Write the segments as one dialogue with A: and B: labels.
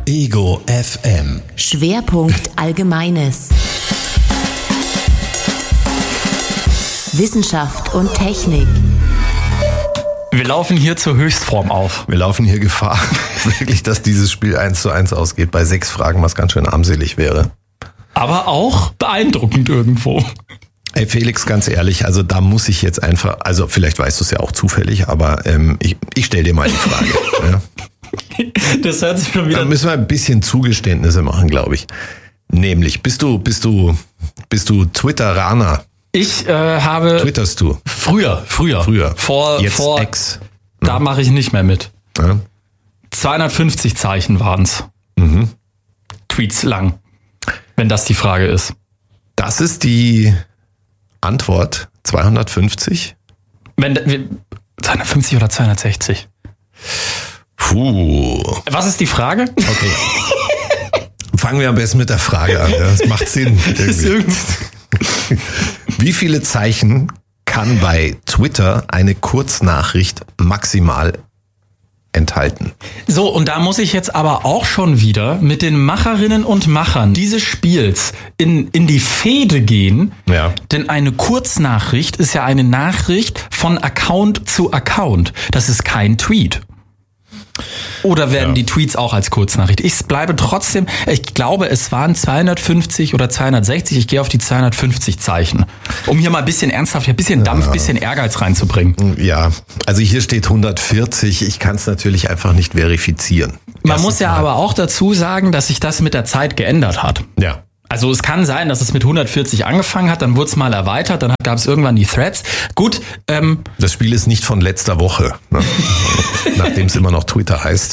A: Ego FM.
B: Schwerpunkt Allgemeines. Wissenschaft und Technik.
C: Wir laufen hier zur Höchstform auf.
A: Wir laufen hier Gefahr, wirklich, dass dieses Spiel 1:1 ausgeht bei 6 Fragen, was ganz schön armselig wäre.
C: Aber auch beeindruckend irgendwo.
A: Ey Felix, ganz ehrlich, also da muss ich jetzt einfach, also vielleicht weißt du es ja auch zufällig, aber ich stelle dir mal die Frage. Ja.
C: Das hört sich schon wieder...
A: Da müssen wir ein bisschen Zugeständnisse machen, glaube ich. Nämlich, bist du Twitteraner?
C: Ich habe...
A: Twitterst du?
C: Früher.
A: Jetzt
C: vor
A: X.
C: Da mache ich nicht mehr mit.
A: Ja.
C: 250 Zeichen waren's. Tweets lang. Wenn das die Frage ist.
A: Das ist die Antwort. 250?
C: 250 oder 260?
A: Puh.
C: Was ist die Frage?
A: Okay. Fangen wir am besten mit der Frage an. Ja. Das macht Sinn. Irgendwie. Wie viele Zeichen kann bei Twitter eine Kurznachricht maximal enthalten?
C: So, und da muss ich jetzt aber auch schon wieder mit den Macherinnen und Machern dieses Spiels in die Fehde gehen.
A: Ja.
C: Denn eine Kurznachricht ist ja eine Nachricht von Account zu Account. Das ist kein Tweet. Oder werden die Tweets auch als Kurznachricht? Ich bleibe trotzdem, ich glaube, es waren 250 oder 260. Ich gehe auf die 250 Zeichen. Um hier mal ein bisschen ernsthaft, ein bisschen Dampf, ein bisschen Ehrgeiz reinzubringen.
A: Ja, also hier steht 140. Ich kann es natürlich einfach nicht verifizieren.
C: Man muss ja aber auch dazu sagen, dass sich das mit der Zeit geändert hat.
A: Ja.
C: Also es kann sein, dass es mit 140 angefangen hat, dann wurde es mal erweitert, dann gab es irgendwann die Threads. Gut.
A: Das Spiel ist nicht von letzter Woche, ne? Nachdem es immer noch Twitter heißt.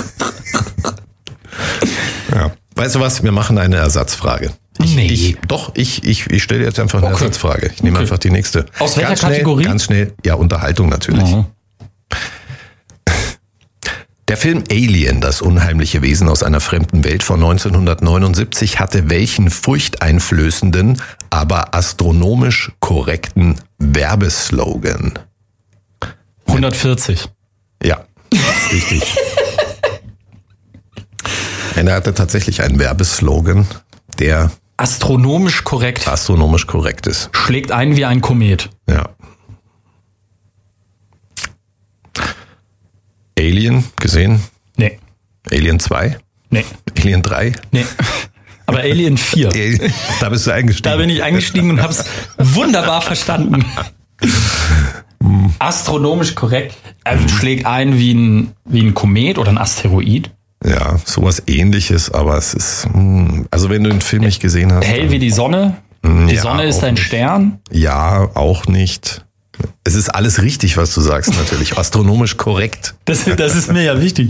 A: Ja. Weißt du was, wir machen eine Ersatzfrage. Ich stelle jetzt einfach eine Ersatzfrage. Ich nehme einfach die nächste.
C: Aus welcher Kategorie?
A: Ganz schnell, ja, Unterhaltung natürlich.
C: Mhm.
A: Der Film Alien, das unheimliche Wesen aus einer fremden Welt von 1979, hatte welchen furchteinflößenden, aber astronomisch korrekten Werbeslogan?
C: 140.
A: Ja, richtig. Er hatte tatsächlich einen Werbeslogan, der
C: astronomisch korrekt
A: ist.
C: Schlägt ein wie ein Komet.
A: Ja. Alien gesehen?
C: Nee.
A: Alien 2?
C: Nee.
A: Alien 3?
C: Nee. Aber Alien 4.
A: Da bist du eingestiegen.
C: Da bin ich eingestiegen und hab's wunderbar verstanden. Astronomisch korrekt. Also schlägt ein wie ein Komet oder ein Asteroid.
A: Ja, sowas Ähnliches, aber es ist, also wenn du den Film nicht gesehen hast.
C: Hell wie die Sonne. Die Sonne ist ein Stern.
A: Ja, auch nicht. Es ist alles richtig, was du sagst, natürlich. Astronomisch korrekt.
C: Das ist mir ja wichtig.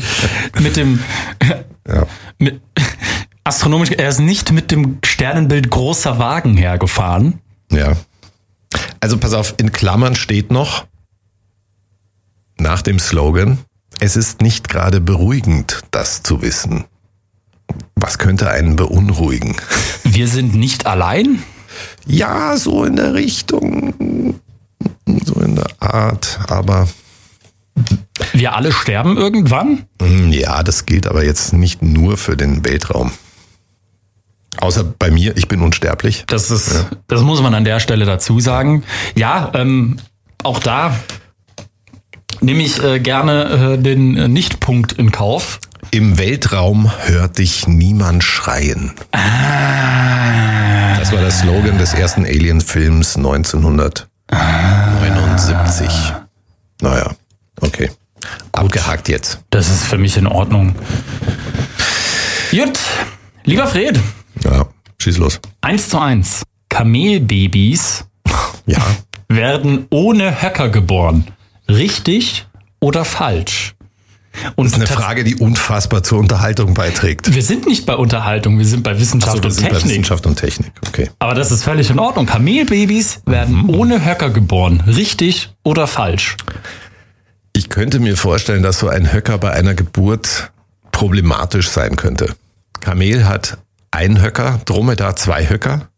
C: Astronomisch, er ist nicht mit dem Sternenbild großer Wagen hergefahren.
A: Ja. Also pass auf, in Klammern steht noch nach dem Slogan: Es ist nicht gerade beruhigend, das zu wissen. Was könnte einen beunruhigen?
C: Wir sind nicht allein?
A: Ja, so in der Richtung, so in der Art, aber...
C: Wir alle sterben irgendwann?
A: Ja, das gilt aber jetzt nicht nur für den Weltraum. Außer bei mir, ich bin unsterblich.
C: Das muss man an der Stelle dazu sagen. Ja, auch da nehme ich gerne den Nichtpunkt in Kauf.
A: Im Weltraum hört dich niemand schreien. Das war der Slogan des ersten Alien-Films 1979. Naja, okay. Abgehakt jetzt.
C: Das ist für mich in Ordnung. Gut, lieber Fred.
A: Ja, schieß los.
C: 1:1. Kamelbabys werden ohne Höcker geboren. Richtig oder falsch? Und
A: das ist eine Frage, die unfassbar zur Unterhaltung beiträgt.
C: Wir sind nicht bei Unterhaltung, wir sind bei Wissenschaft und Technik.
A: Bei Wissenschaft und Technik, okay.
C: Aber das ist völlig in Ordnung. Kamelbabys werden ohne Höcker geboren. Richtig oder falsch?
A: Ich könnte mir vorstellen, dass so ein Höcker bei einer Geburt problematisch sein könnte. Kamel hat einen Höcker, Dromedar 2 Höcker.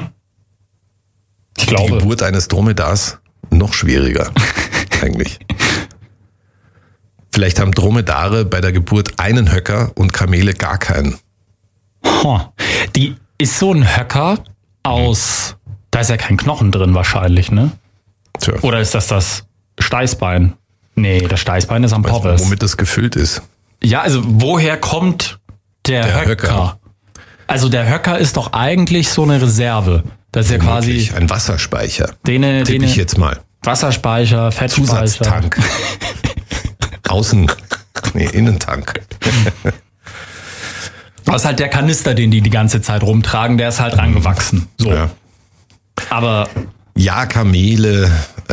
C: Ich glaube.
A: Die Geburt eines Dromedars noch schwieriger, eigentlich. Vielleicht haben Dromedare bei der Geburt einen Höcker und Kamele gar keinen.
C: Die ist so ein Höcker aus, da ist ja kein Knochen drin wahrscheinlich, ne?
A: Tja.
C: Oder ist das Steißbein? Nee, das Steißbein ist am
A: Weißt du,
C: Pommes.
A: womit das gefüllt ist?
C: Ja, also woher kommt der Höcker? Also der Höcker ist doch eigentlich so eine Reserve. Das ist ja quasi
A: Wirklich ein Wasserspeicher.
C: Tippe
A: ich jetzt mal.
C: Wasserspeicher, Fettspeicher.
A: Zusatztank. Innentank.
C: Das ist halt der Kanister, den die ganze Zeit rumtragen, der ist halt rangewachsen. So.
A: Ja.
C: Aber
A: Ja, Kamele.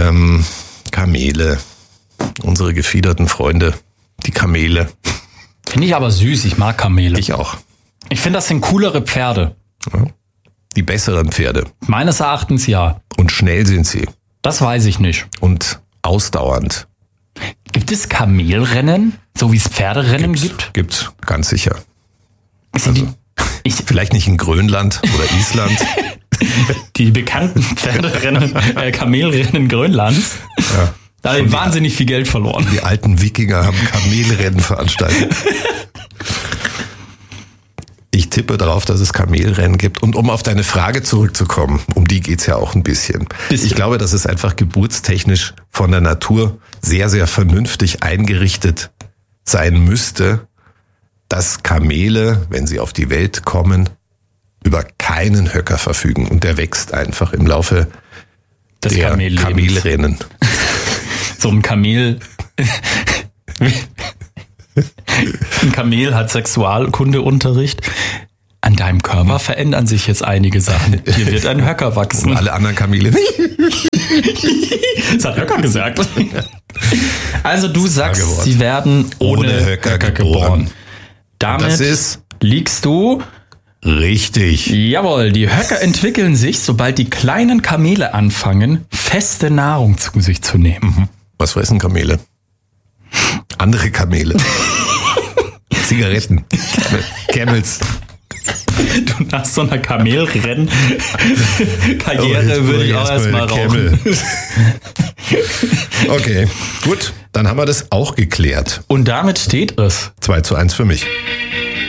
A: Unsere gefiederten Freunde. Die Kamele.
C: finde ich aber süß, ich mag Kamele.
A: Ich auch.
C: Ich finde, das sind coolere Pferde.
A: Die besseren Pferde.
C: Meines Erachtens ja.
A: Und schnell sind sie.
C: Das weiß ich nicht.
A: Und ausdauernd.
C: Gibt es Kamelrennen, so wie es Pferderennen gibt?
A: Gibt's, ganz sicher.
C: Sind
A: Vielleicht nicht in Grönland oder Island.
C: die bekannten Pferderennen, Kamelrennen Grönlands.
A: Ja.
C: Da haben wahnsinnig viel Geld verloren.
A: Die alten Wikinger haben Kamelrennen veranstaltet. Ich tippe darauf, dass es Kamelrennen gibt. Und um auf deine Frage zurückzukommen, um die geht's ja auch ein bisschen. Ich glaube, dass es einfach geburtstechnisch von der Natur sehr, sehr vernünftig eingerichtet sein müsste, dass Kamele, wenn sie auf die Welt kommen, über keinen Höcker verfügen. Und der wächst einfach im Laufe
C: Das
A: der Kamelrennen.
C: So ein Kamel. Ein Kamel hat Sexualkundeunterricht. An deinem Körper verändern sich jetzt einige Sachen. Hier wird ein Höcker wachsen.
A: Und alle anderen Kamele.
C: Das hat Höcker gesagt. Also du sagst, sie werden ohne Höcker geboren. Damit liegst du
A: richtig.
C: Jawohl, die Höcker entwickeln sich, sobald die kleinen Kamele anfangen, feste Nahrung zu sich zu nehmen.
A: Was fressen Kamele? Andere Kamele. Zigaretten. Camels.
C: Du nach so einer Kamelrennen-Karriere würde ich auch erstmal rauchen.
A: Okay, gut. Dann haben wir das auch geklärt.
C: Und damit steht es
A: 2:1 für mich.